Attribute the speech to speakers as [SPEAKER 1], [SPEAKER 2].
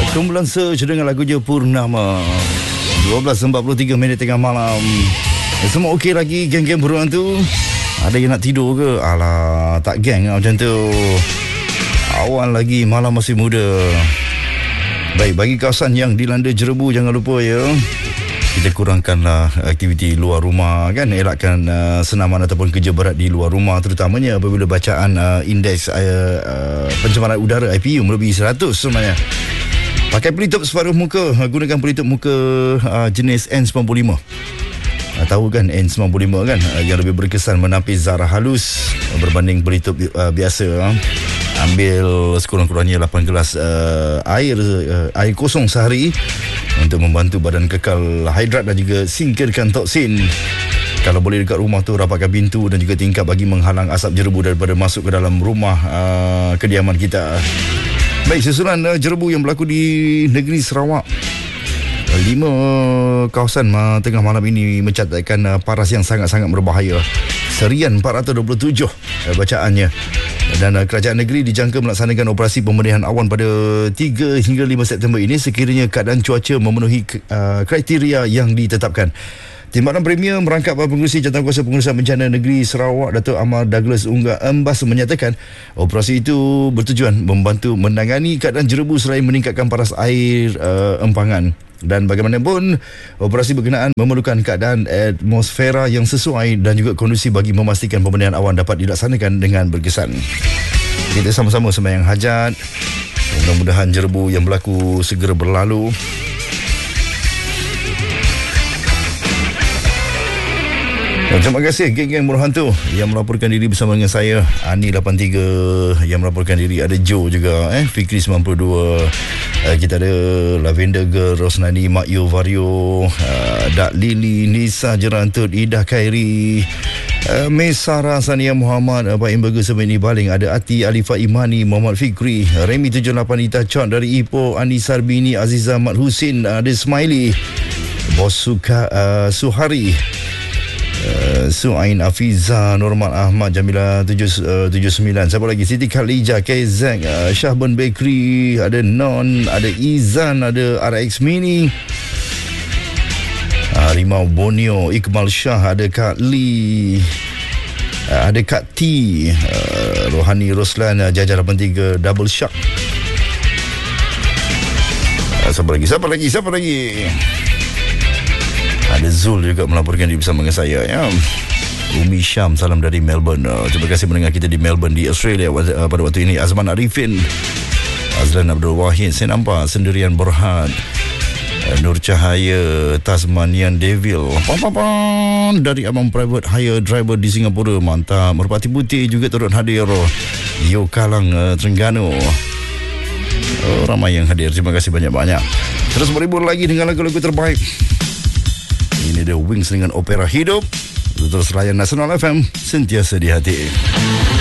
[SPEAKER 1] Kumpulan Search dengan lagunya Purnama. 12.43 minit tengah malam. Semua okey lagi geng-geng beruang tu? Ada yang nak tidur ke? Alah, tak geng macam tu. Awal lagi, malam masih muda. Baik, bagi kawasan yang dilanda jerebu, jangan lupa ya, kita kurangkanlah aktiviti luar rumah kan, elakkan senaman ataupun kerja berat di luar rumah, terutamanya apabila bacaan indeks pencemaran udara IPU melebihi 100 sebenarnya. Pakai pelitup separuh muka, gunakan pelitup muka jenis N95. Tahu kan N95 kan, yang lebih berkesan menapis zarah halus berbanding pelitup biasa. Ambil sekurang-kurangnya 8 gelas air kosong sehari untuk membantu badan kekal hidrat dan juga singkirkan toksin. Kalau boleh dekat rumah tu, rapatkan pintu dan juga tingkap bagi menghalang asap jerebu daripada masuk ke dalam rumah kediaman kita. Baik, susulan jerebu yang berlaku di negeri Sarawak. 5 kawasan tengah malam ini mencatatkan paras yang sangat-sangat berbahaya. Serian 427 bacaannya. Dan kerajaan negeri dijangka melaksanakan operasi pembersihan awan pada 3 hingga 5 September ini sekiranya keadaan cuaca memenuhi kriteria yang ditetapkan. Timbalan Premier merangkap pengurusi Jawatankuasa Pengurusan Bencana Negeri Sarawak, Datuk Ahmad Douglas Unggah Embas menyatakan operasi itu bertujuan membantu menangani keadaan jerebu selain meningkatkan paras air empangan. Dan bagaimanapun, operasi berkenaan memerlukan keadaan atmosfera yang sesuai dan juga kondusif bagi memastikan pembersihan awan dapat dilaksanakan dengan berkesan. Kita sama-sama sembahyang hajat. Mudah-mudahan jerebu yang berlaku segera berlalu. Terima kasih geng-geng berhantu yang melaporkan diri bersama dengan saya, Ani 83 yang melaporkan diri, ada Joe juga, Fikri 92, kita ada Lavender Girl, Rosnani, Mak Yo Vario, Dak Lili, Nisa Jerantut, Ida Khairi, Mesara Sania Muhammad, Pak Imbaga Semeni Baling, ada Ati Alifah Imani, Muhammad Fikri, Remy 78, Ita Chon dari Ipoh, Ani Sarbini, Aziza Mat Husin, ada Smiley, Bos Suhari, Suain Afiza, Normal Ahmad, Jamila 79, siapa lagi, Siti Khalija, KZ, Syahban Bakery, ada Non, ada Izan, ada RX Mini, Rimau Bonio, Iqbal Shah, ada Kak Lee, ada Kak T, Rohani Roslan, Jajar 83, Double Shark. Siapa lagi? Ada Zul juga melaporkan diri bersama dengan saya ya. Umi Syam, salam dari Melbourne. Terima kasih mendengar kita di Melbourne di Australia pada waktu ini. Azman Arifin, Azlan Abdul Wahid, saya nampak Sendirian Berhad, Nur Cahaya, Tasmanian Devil, dari Abang Private Hire Driver di Singapura, mantap. Merpati Putih juga turut hadir. Yo Kalang, Terengganu, ramai yang hadir. Terima kasih banyak-banyak. Terus berhibur lagi dengan lagu-lagu terbaik. Ini The Wings dengan Opera Hidup. Terus layan Nasional FM, sentiasa di hati.